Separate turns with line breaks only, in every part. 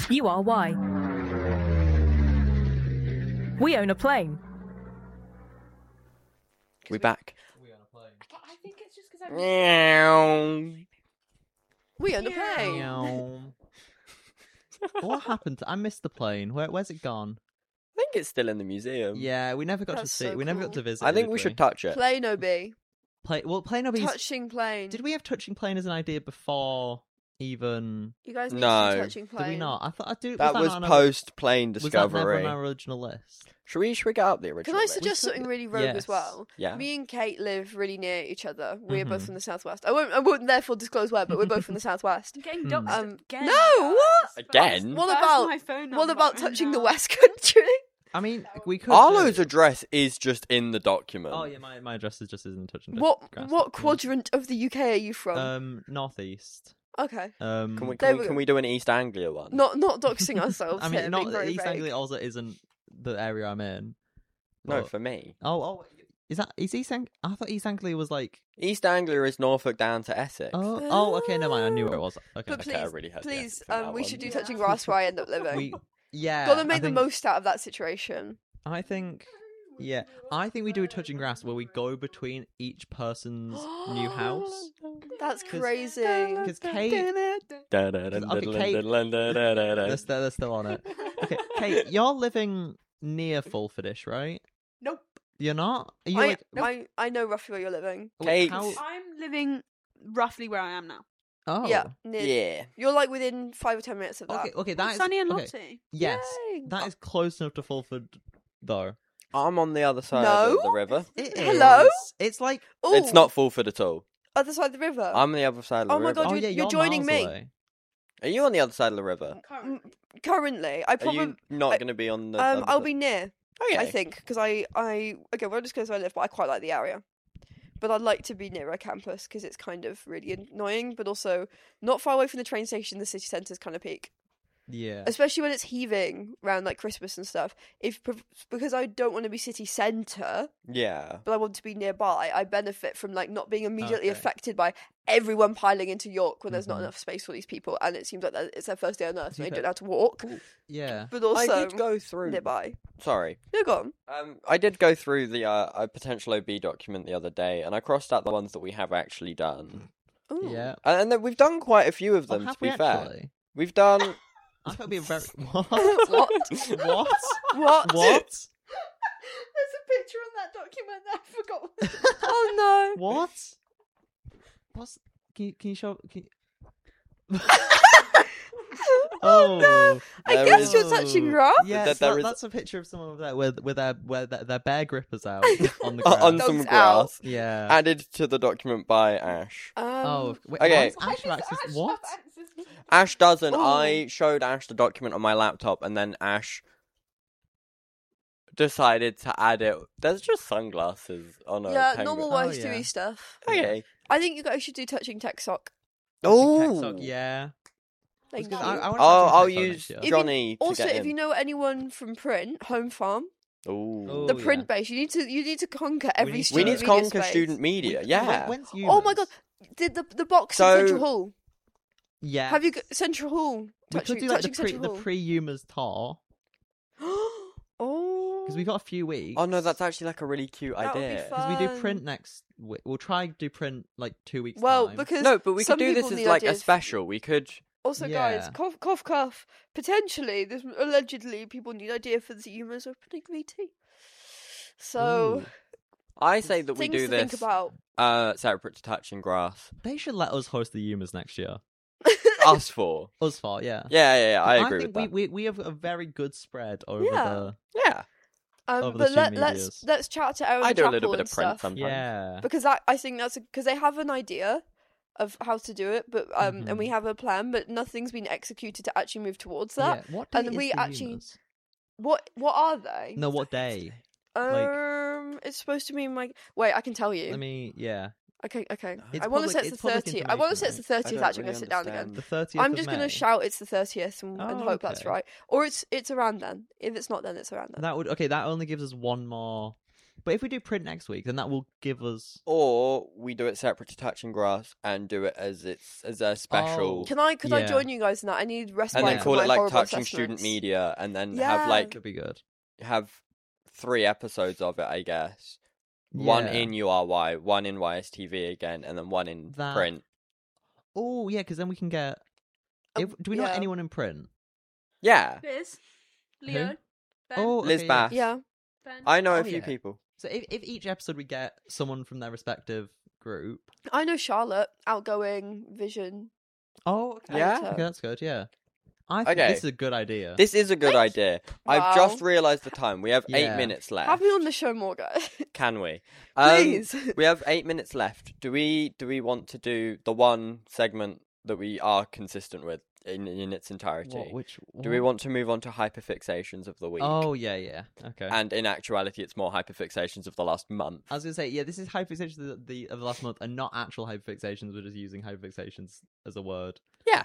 You are why. We own a plane.
We back.
I think it's just because
Meow.
We own a plane.
Meow. What happened? I missed the plane. Where's it gone?
I think it's still in the museum.
Yeah, we never got
That's
to see.
so
We never got
cool.
to visit.
I think
did
we should touch it.
Plane OB.
Plane OB's...
Touching plane.
Did we have touching plane as an idea before even?
You guys need
No.
to do touching plane.
Did we not? I thought I do.
That was
not on our-
post plane
Was that never
discovery.
on our original list?
Should we get up the original?
Can I
list?
suggest something really rogue
Yes.
as well?
Yeah.
Me and Kate live really near each other. We're both
Mhm.
from the southwest. I won't therefore disclose where, but we're both from the southwest.
I'm getting
Hmm.
doxed again.
No, what?
Again?
What
That's
about
my phone
what
number
about
right
touching the
now.
West Country?
I mean, we could.
Arlo's
do-
address is just in the document.
Oh yeah, my address is just isn't touching.
What
grass
what
document.
quadrant of the UK are you from?
Northeast.
Okay,
Can
Can we,
There
can, we,
we
can
go.
we do an East Anglia one?
not doxing ourselves.
I
here,
mean,
being
not
very
East
vague.
Anglia also isn't the area I'm in.
No,
But-
for me.
Oh, is East Anglia? I thought East Anglia was like.
East Anglia is Norfolk down to Essex.
Okay, never mind. I knew where it was. Okay.
But
Okay,
please,
I really had to
please,
think that
we
one.
should do
Yeah.
touching grass where I end up living.
Yeah.
Gotta
I
make the
think-
most out of that situation.
I think. Yeah, I think we do a touching grass where we go between each person's new house.
That's
'Cause-
crazy.
Because Kate, they're still on it. Okay, Kate, you're living near Fulfordish, right?
Nope.
You're not. Are you
I know roughly where you're living.
Kate.
How...
I'm living roughly where I am now.
Oh,
Yeah, near,
Yeah.
You're like within 5 or 10 minutes of that.
Okay, that is
Sunny and
okay.
Lottie.
Yes,
Yay.
that is close enough to Fulford, though.
I'm on the other side
No.
of the river.
It
Hello?
is. It's like
Ooh,
It's not Fulford at all.
other side of the river.
I'm on the other side of the
Oh my
river.
God,
oh
you're-
yeah,
you're joining
miles
me.
away.
Are you on the other side of the river?
Currently, I
Are
probably
you not going to be on the... other
I'll
side?
be near.
Okay.
I think because I again, we're just because I live, but I quite like the area. But I'd like to be near a campus because it's kind of really annoying, but also not far away from the train station. The city centre's kind of peak.
Yeah.
Especially when it's heaving around like Christmas and stuff. Because I don't want to be city centre,
Yeah.
but I want to be nearby, I benefit from like not being immediately
Okay.
affected by everyone piling into York when there's not
Mhm.
enough space for these people, and it seems like it's their first day on Earth and they
Okay.
don't know how to walk.
Yeah.
But also
I did go through...
nearby.
Sorry.
No, go on.
I did go through the a potential OB document the other day, and I crossed out the ones that we have actually done.
Ooh.
Yeah.
And then we've done quite a few of
Oh,
them,
have
to be
we
fair.
actually?
We've done...
I thought it'd be a very what?
What?
What?
What?
What?
There's a picture on that document that I forgot.
Oh no.
What? What's? Can you show? Oh,
I
There
guess
is-
you're touching grass.
Yes,
there is-
that's a picture of someone over there with their bear grippers out on the
on
ground.
some
Dogs out.
grass.
Yeah.
Added to the document by Ash.
Oh, wait,
Okay.
why does
Why
Ash have
does
access?
Ash
What?
have access to-
Ash doesn't.
Oh.
I showed Ash the document on my laptop, and then Ash decided to add it. There's just sunglasses on a
Yeah,
penguin.
normal
Oh,
ways to
yeah.
do stuff.
Okay.
I think you guys should do touching tech sock.
Oh.
Yeah.
Thank you.
Because I wanna
I'll
touch Tech Sock
use
next year.
If you-
Johnny to
Also,
get
if
in.
you know anyone from print, Home Farm,
Ooh.
Oh,
the
yeah.
print base, you need to conquer every
need to-
student
We need to
media
conquer
space.
student media. Yeah.
When's
Oh my
Eunice?
God, did the box
So-
in Central Hall?
Yeah.
Have you got Central Hall?
We
Touching,
could do like
touching
the
Central Hall.
pre-humors tour
Oh,
because we've got a few weeks.
Oh no, that's actually like a really cute
That would be
idea.
fun.
Because we do print next week. We'll try to do print like 2 weeks.
well
time.
because
No, but we
some
could do this
people
as
need
like a
ideas.
special. We could.
Also, guys,
Yeah.
cough, cough, cough. Potentially, there's allegedly people need idea for the humors opening VT. So
Ooh.
I say that we
things
do
to think
this
about.
separate to touching grass.
They should let us host the humors next year.
Us four.
Us four, yeah.
Yeah. I agree
think
with that.
we have a very good spread over
Yeah.
the
Yeah.
over the
But
student
let's
medias.
let's chat to Aaron
I do a
Chapel
little bit
and
of print
stuff.
sometimes.
yeah.
Because I think that's because they have an idea of how to do it, but and we have a plan, but nothing's been executed to actually move towards that.
Yeah. What
and
date is
we
the
actually-
humors?
What are they?
No, what day?
It's supposed to be my. Wait, I can tell you.
Let me. Yeah.
Okay.
It's
I want to
public-
say it's
it's
the
public
30th. I want to say it's the
I
30th.
don't
Actually, I'm
really
gonna sit down again.
understand.
The 30th.
I'm
of
just
May.
gonna shout it's the 30th and
Oh,
hope that's
okay.
right, or it's around then. If it's not, then it's around then.
That would that only gives us one more But if we do print next week, then that will give us.
Or we do it separate to Touching Grass and do it as a special,
Could I
Yeah.
join you guys in that? I need respite
and then
Yeah.
from
call
my
it like
horrible
Touching Student
assessments.
Media, and then
Yeah.
have like
Could be good.
have 3 episodes of it, I guess. One
Yeah.
in URY, one in YSTV again, and then one in
That-
print.
Oh yeah, because then we can get. Do we know
yeah.
anyone in print?
Yeah,
Liz, Leo, Ben,
Oh,
Liz
okay,
Bass.
Yeah.
Ben.
I know
Oh,
a few
yeah.
people.
So if each episode we get someone from their respective group.
I know Charlotte, outgoing Vision.
Oh, okay.
Yeah?
Okay, that's good. Yeah. I think
Okay.
this is a good idea.
This is a good
Thank you.
idea. I've just
Wow.
realised the time. We have 8
Yeah.
minutes left.
Have me on the show more, guys.
Can we?
Please.
We have 8 minutes left. Do we want to do the one segment that we are consistent with in its entirety? Do we want to move on to hyperfixations of the week?
Oh yeah. Okay.
And in actuality, it's more hyperfixations of the last month.
I was gonna say, yeah, this is hyperfixations of the last month, and not actual hyperfixations. We're just using hyperfixations as a word.
Yeah.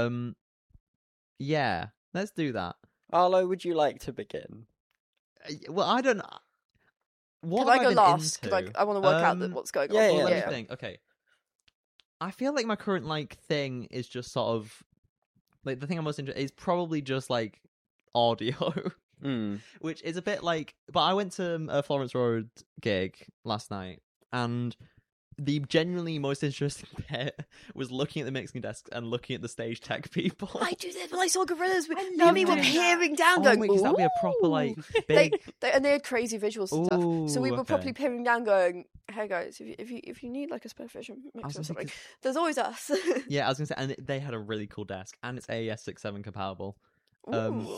Yeah. Let's do that.
Arlo, would you like to begin?
Well, I don't. What
Could
have
I go
been
last?
into?
I want to work out
Um,
what's going on.
yeah,
Oh,
yeah.
let me think. Okay. I feel like my current thing is just sort of the thing I'm most interested is probably just audio,
Hmm.
which is a bit But I went to a Florence Road gig last night, and the genuinely most interesting bit was looking at the mixing desks and looking at the stage tech people.
I do this when I saw Gorillas. Me
love
and me were
doing that.
peering down,
Oh,
going,
wait, 'cause that'd be a proper
"Ooh."
big.
And they had crazy visuals and stuff. So we
Ooh,
were
okay.
properly peering down, going, "Hey guys, if you need a spare vision
I
mix
was
or
gonna say,
something,
'cause-
there's always us."
Yeah, I was gonna say, and they had a really cool desk, and it's AES 6.7 compatible.
Ooh.